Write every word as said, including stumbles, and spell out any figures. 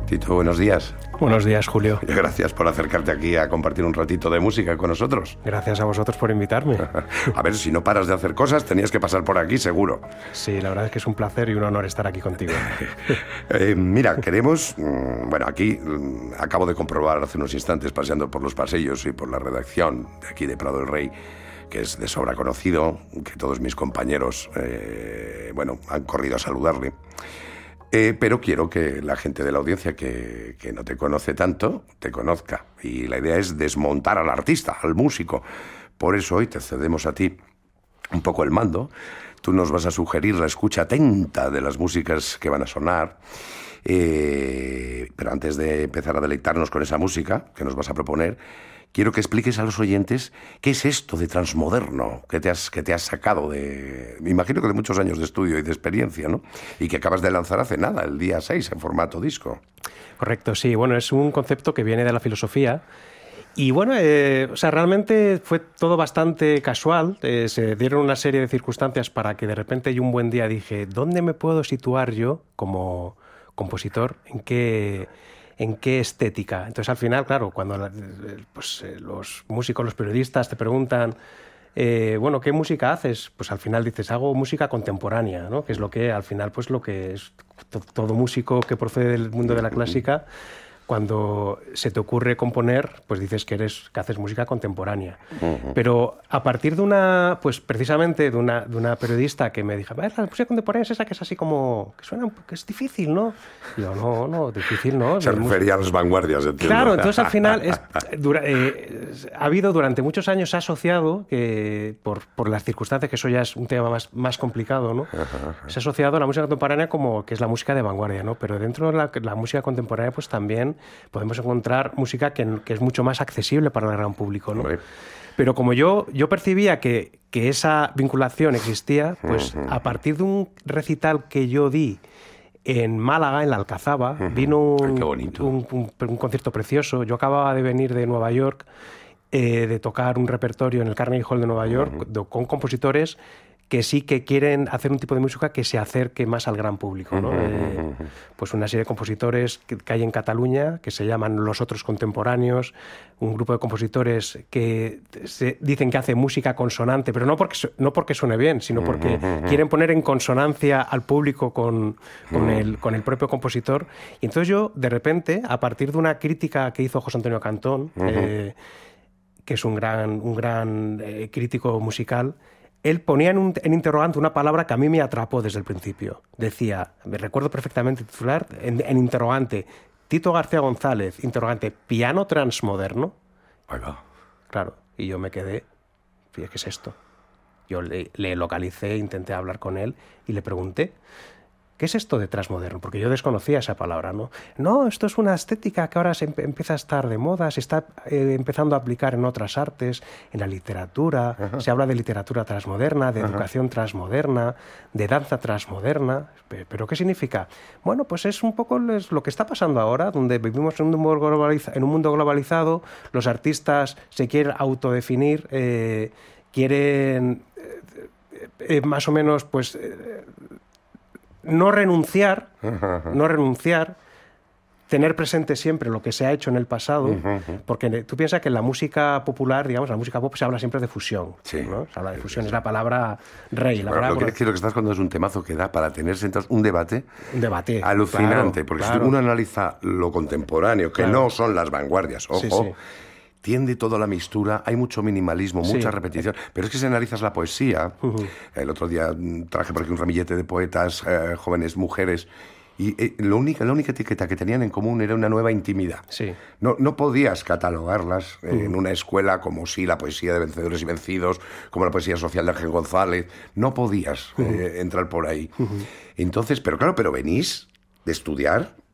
Tito, buenos días. Buenos días, Julio. Gracias por acercarte aquí a compartir un ratito de música con nosotros. Gracias a vosotros por invitarme. A ver, si no paras de hacer cosas, tenías que pasar por aquí, seguro. Sí, la verdad es que es un placer y un honor estar aquí contigo. eh, mira, queremos... Bueno, aquí acabo de comprobar hace unos instantes, paseando por los pasillos y por la redacción de aquí de Prado del Rey, que es de sobra conocido, que todos mis compañeros, eh, bueno, han corrido a saludarle. Eh, pero quiero que la gente de la audiencia que, que no te conoce tanto, te conozca. Y la idea es desmontar al artista, al músico. Por eso hoy te cedemos a ti un poco el mando. Tú nos vas a sugerir la escucha atenta de las músicas que van a sonar. Eh, pero antes de empezar a deleitarnos con esa música que nos vas a proponer, quiero que expliques a los oyentes qué es esto de transmoderno que te has, que te has sacado de... Me imagino que de muchos años de estudio y de experiencia, ¿no? Y que acabas de lanzar hace nada, el día seis, en formato disco. Correcto, sí. Bueno, es un concepto que viene de la filosofía. Y bueno, eh, o sea, realmente fue todo bastante casual. Eh, se dieron una serie de circunstancias para que de repente yo un buen día dije, ¿dónde me puedo situar yo como compositor? ¿En qué... ¿En qué estética? Entonces, al final, claro, cuando pues, los músicos, los periodistas te preguntan, eh, bueno, ¿qué música haces? Pues al final dices, hago música contemporánea, ¿no? Que es lo que, al final, pues lo que es todo músico que procede del mundo de la clásica. Cuando se te ocurre componer, pues dices que eres que haces música contemporánea. Uh-huh. Pero a partir de una, pues precisamente de una, de una periodista que me dijo, la música contemporánea es esa que es así como, que suena, que es difícil, ¿no? Y yo, no, no, difícil, ¿no? Se refería a las vanguardias, entiendo. Claro, entonces al final es, dura, eh, ha habido durante muchos años, se ha asociado, que por, por las circunstancias, que eso ya es un tema más, más complicado, ¿no? Uh-huh, uh-huh. Se ha asociado a la música contemporánea como que es la música de vanguardia, ¿no? Pero dentro de la, la música contemporánea, pues también podemos encontrar música que, que es mucho más accesible para el gran público, ¿no? Vale. Pero como yo, yo percibía que, que esa vinculación existía, pues uh-huh. a partir de un recital que yo di en Málaga, en la Alcazaba, uh-huh. vino un, un, un, un concierto precioso. Yo acababa de venir de Nueva York, eh, de tocar un repertorio en el Carnegie Hall de Nueva York, uh-huh. de, con compositores que sí que quieren hacer un tipo de música que se acerque más al gran público, ¿no? Uh-huh, eh, uh-huh. Pues una serie de compositores que, que hay en Cataluña, que se llaman Los Otros Contemporáneos, un grupo de compositores que se, dicen que hace música consonante, pero no porque, no porque suene bien, sino porque uh-huh. quieren poner en consonancia al público con, con, uh-huh. el, con el propio compositor. Y entonces yo, de repente, a partir de una crítica que hizo José Antonio Cantón, uh-huh. eh, que es un gran, un gran eh, crítico musical, él ponía en, un, en interrogante una palabra que a mí me atrapó desde el principio. Decía, me recuerdo perfectamente titular, en, en interrogante, Tito García González, interrogante, piano transmoderno. Oiga. Claro, y yo me quedé, ¿qué es esto? Yo le, le localicé, intenté hablar con él y le pregunté, ¿qué es esto de transmoderno? Porque yo desconocía esa palabra, ¿no? No, esto es una estética que ahora se empieza a estar de moda, se está eh, empezando a aplicar en otras artes, en la literatura, ajá. se habla de literatura transmoderna, de ajá. educación transmoderna, de danza transmoderna. ¿Pero qué significa? Bueno, pues es un poco lo que está pasando ahora, donde vivimos en un mundo, globaliza- en un mundo globalizado, los artistas se quieren autodefinir, eh, quieren eh, eh, más o menos, pues... Eh, No renunciar, no renunciar, tener presente siempre lo que se ha hecho en el pasado, uh-huh. porque tú piensas que en la música popular, digamos, la música pop se habla siempre de fusión, sí. ¿no? Se habla de fusión, es la palabra rey. La bueno, palabra... Lo que es que lo que estás contando es un temazo que da para tener sentados un debate, un debate alucinante, claro, porque claro. si uno analiza lo contemporáneo, que claro. no son las vanguardias, ojo, sí, sí. tiende toda la mistura, hay mucho minimalismo, mucha sí. repetición, pero es que si analizas la poesía, uh-huh. el otro día traje por aquí un ramillete de poetas, eh, jóvenes, mujeres, y eh, lo única, la única etiqueta que tenían en común era una nueva intimidad. Sí. No, no podías catalogarlas eh, uh-huh. en una escuela como sí la poesía de Vencedores y Vencidos, como la poesía social de Ángel González, no podías uh-huh. eh, entrar por ahí. Uh-huh. Entonces, pero claro, pero venís de estudiar